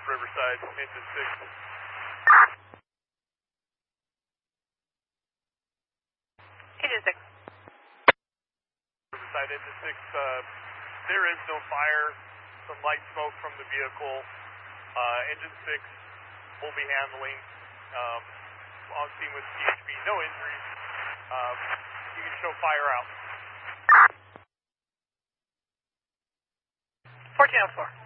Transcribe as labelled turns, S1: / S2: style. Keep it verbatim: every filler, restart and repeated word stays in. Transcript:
S1: Riverside, engine six.
S2: Engine six.
S1: Riverside, engine six. Uh, there is no fire. Some light smoke from the vehicle. Uh, engine six will be handling. Um, on scene with P H B. No injuries. Um, you can show fire out.
S2: fourteen oh four.